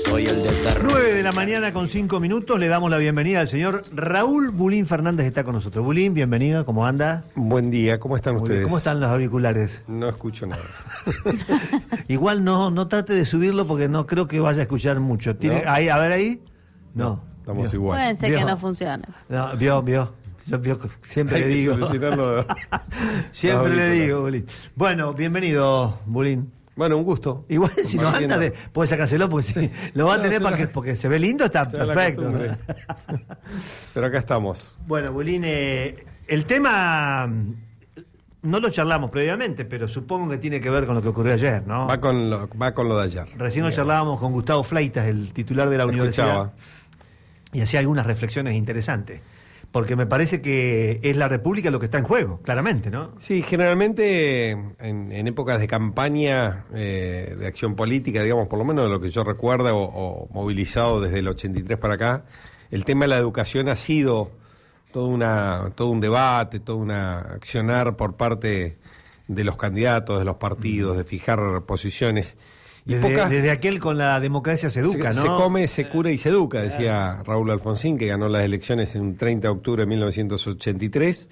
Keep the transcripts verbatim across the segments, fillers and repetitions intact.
soy el desarrollo. nueve de la mañana con cinco minutos, le damos la bienvenida al señor Raúl Bulín Fernández, está con nosotros. Bulín, bienvenido, ¿cómo anda? Buen día, ¿cómo están Muy ustedes? bien. ¿Cómo están los auriculares? No escucho nada. Igual no, no trate de subirlo porque no creo que vaya a escuchar mucho. ¿Tiene, ¿No? ahí, a ver ahí. No. No, estamos Vio. igual. Pueden ser Vio. que no funcione. No, vio, vio. Yo vio, siempre Hay le que digo. solucionarlo. Siempre Los le auriculares. digo, Bulín. Bueno, bienvenido, Bulín. Bueno, un gusto. Igual si no anda, de, puede sacárselo porque si lo va a No, tener se para la- que, porque se ve lindo, está sea la perfecto. costumbre. Pero acá estamos. Bueno, Bulín, eh, el tema mm, no lo charlamos previamente, pero supongo que tiene que ver con lo que ocurrió ayer, ¿no? Va con lo, va con lo de ayer. Recién nos digamos. charlábamos con Gustavo Fleitas, el titular de la Lo universidad, escuchaba. y hacía algunas reflexiones interesantes, porque me parece que es la República lo que está en juego, claramente, ¿no? Sí, generalmente en, en épocas de campaña eh, de acción política, digamos, por lo menos de lo que yo recuerdo o, o movilizado desde el ochenta y tres para acá, el tema de la educación ha sido todo, una, todo un debate, todo un accionar por parte de los candidatos, de los partidos, de fijar posiciones. Y Desde, pocas- desde aquel con la democracia se educa, se, ¿no? se come, se cura y se educa, decía Raúl Alfonsín, que ganó las elecciones en un treinta de octubre de mil novecientos ochenta y tres,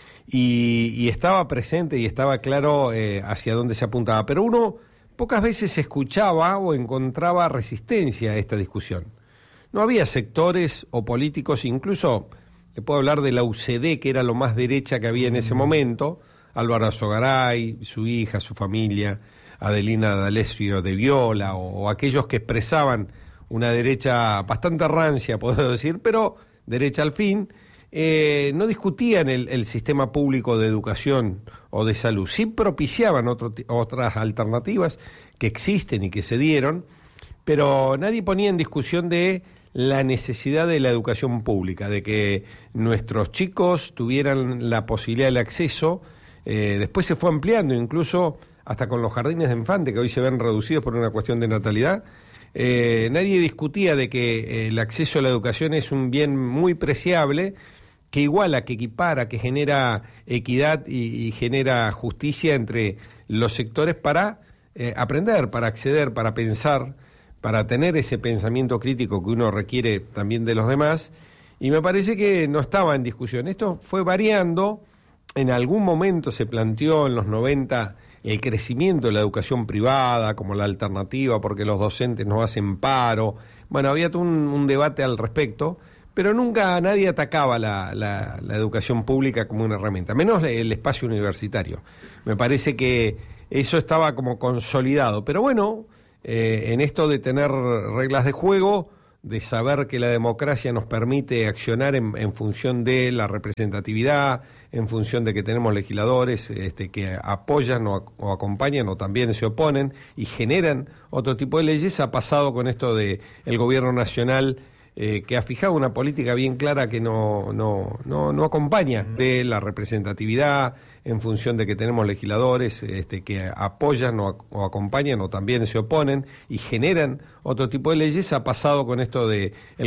y, y estaba presente y estaba claro eh, hacia dónde se apuntaba. Pero uno pocas veces escuchaba o encontraba resistencia a esta discusión. No había sectores o políticos, incluso le puedo hablar de la U C D, que era lo más derecha que había en ese momento, Álvaro Azogaray, su hija, su familia, Adelina D'Alessio de Viola, o, o aquellos que expresaban una derecha bastante rancia, puedo decir, pero derecha al fin, eh, no discutían el, el sistema público de educación o de salud, sí propiciaban otro, otras alternativas que existen y que se dieron, pero nadie ponía en discusión de la necesidad de la educación pública, de que nuestros chicos tuvieran la posibilidad del acceso. Eh, después se fue ampliando, incluso hasta con los jardines de infante, que hoy se ven reducidos por una cuestión de natalidad. Eh, nadie discutía de que eh, el acceso a la educación es un bien muy preciable, que iguala, que equipara, que genera equidad y, y genera justicia entre los sectores para eh, aprender, para acceder, para pensar, para tener ese pensamiento crítico que uno requiere también de los demás, y me parece que no estaba en discusión. Esto fue variando, en algún momento se planteó en los noventa el crecimiento de la educación privada como la alternativa porque los docentes no hacen paro. Bueno, había todo un, un debate al respecto, pero nunca nadie atacaba la, la, la educación pública como una herramienta, menos el espacio universitario. Me parece que eso estaba como consolidado, pero bueno, eh, en esto de tener reglas de juego, de saber que la democracia nos permite accionar en, en función de la representatividad, en función de que tenemos legisladores este, que apoyan o, o acompañan o también se oponen y generan otro tipo de leyes, ha pasado con esto de el gobierno nacional eh, que ha fijado una política bien clara que no, no, no, no acompaña de la representatividad en función de que tenemos legisladores este, que apoyan o, o acompañan o también se oponen y generan otro tipo de leyes, ha pasado con esto de el